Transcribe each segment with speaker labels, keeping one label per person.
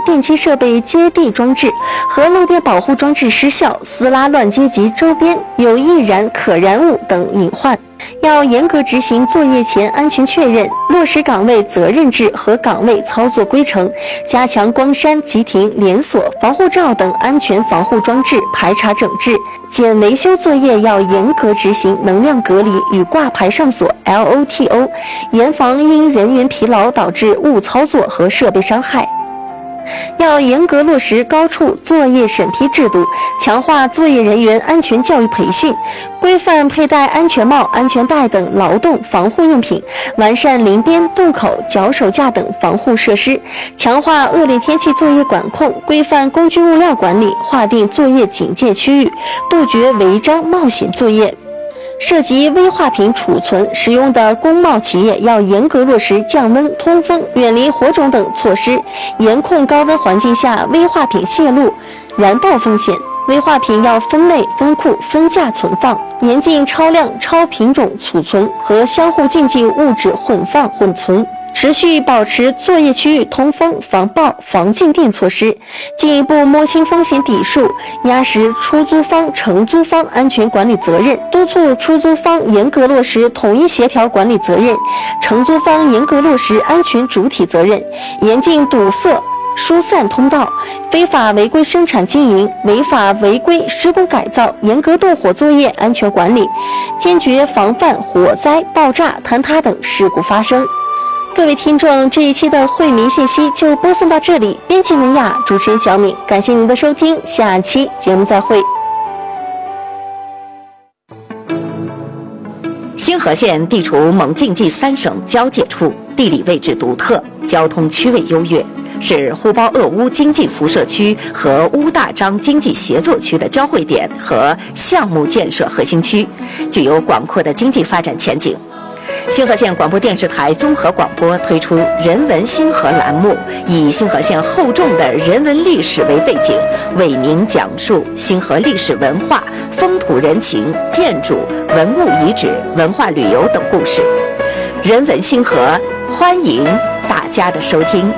Speaker 1: 电机设备接地装置和漏电保护装置失效、撕拉乱接及周边有易燃可燃物等隐患。要严格执行作业前安全确认，落实岗位责任制和岗位操作规程，加强光栅、急停、连锁、防护罩等安全防护装置排查整治。检维修作业要严格执行能量隔离与挂牌上锁 LOTO， 严防因人员疲劳导致误操作和设备伤害。要严格落实高处作业审批制度，强化作业人员安全教育培训，规范佩戴安全帽、安全带等劳动防护用品，完善临边、洞口、脚手架等防护设施，强化恶劣天气作业管控，规范工具物料管理，划定作业警戒区域，杜绝违章冒险作业。涉及危化品储存使用的工贸企业要严格落实降温、通风、远离火种等措施，严控高温环境下危化品泄露、燃爆风险。危化品要分类、分库、分价存放，严禁超量、超品种储存和相互禁忌物质混放、混存。持续保持作业区域通风、防爆、防静电措施，进一步摸清风险底数，压实出租方、承租方安全管理责任，督促出租方严格落实统一协调管理责任，承租方严格落实安全主体责任，严禁堵塞疏散通道、非法违规生产经营、违法违规施工改造，严格动火作业安全管理，坚决防范火灾、爆炸、坍塌等事故发生。各位听众，这一期的惠民信息就播送到这里。编辑文雅，主持人小敏，感谢您的收听，下期节目再会。
Speaker 2: 星河县地处蒙晋冀3省交界处，地理位置独特，交通区位优越，是呼包鄂乌经济辐射区和乌大章经济协作区的交汇点和项目建设核心区，具有广阔的经济发展前景。星河县广播电视台综合广播推出人文星河栏目，以星河县厚重的人文历史为背景，为您讲述星河历史文化、风土人情、建筑、文物遗址、文化旅游等故事。人文星河，欢迎大家的收听。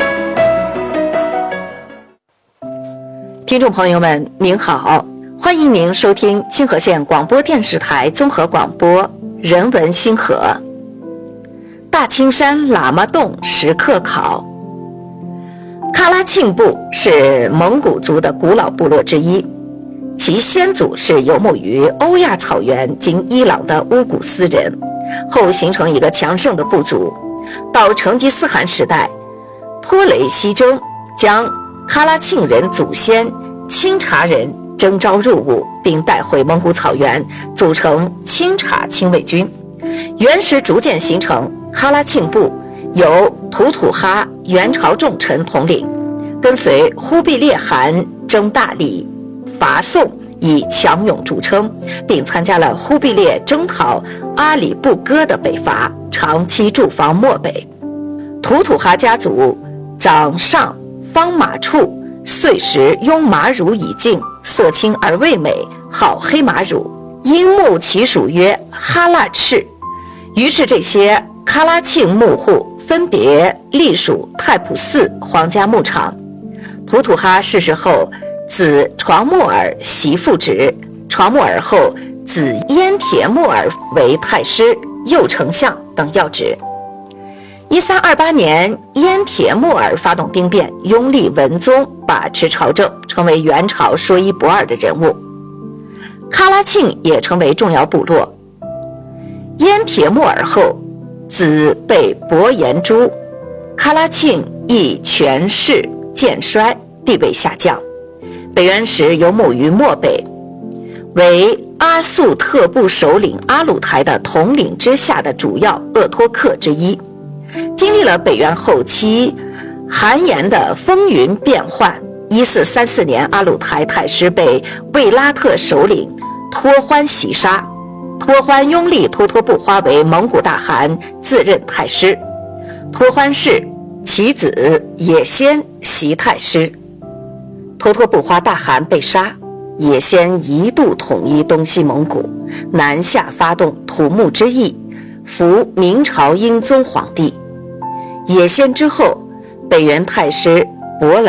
Speaker 2: 听众朋友们，您好，欢迎您收听星河县广播电视台综合广播人文星河。大青山喇嘛洞石刻考。喀拉沁部是蒙古族的古老部落之一，其先祖是游牧于欧亚草原今伊朗的乌古斯人，后形成一个强盛的部族。到成吉思汗时代，托雷西征将喀拉沁人祖先钦察人征召入伍，并带回蒙古草原，组成钦察亲卫军。元时逐渐形成喀拉沁部，由吐土哈元朝重臣统领，跟随忽必烈汗征大理、伐宋，以强勇著称，并参加了忽必烈征讨阿里不哥的北伐，长期驻防漠北。吐土哈家族长上方马处，岁时拥马乳以净，色青而味美，好黑马乳，因牧其属曰哈腊赤。于是这些喀拉沁牧户分别隶属太仆寺皇家牧场。吐土哈逝世后，子床木尔袭父职，床木尔后子燕铁木尔为太师、右丞相等要职。1328年，燕铁木尔发动兵变，拥立文宗，把持朝政，成为元朝说一不二的人物。喀拉沁也成为重要部落。燕铁木尔后，子被伯颜诛，喀拉沁亦权势渐衰，地位下降。北元时游牧于漠北，为阿速特部首领阿鲁台的统领之下的主要鄂托克之一。经历了北元后期韩延的风云变幻，1434年阿鲁台太师被卫拉特首领托欢袭杀，托欢拥立脱脱不花为蒙古大汗，自任太师。托欢逝，其子也先袭太师。脱脱不花大汗被杀，也先一度统一东西蒙古，南下发动土木之役，扶明朝英宗皇帝。也先之后，北元太师博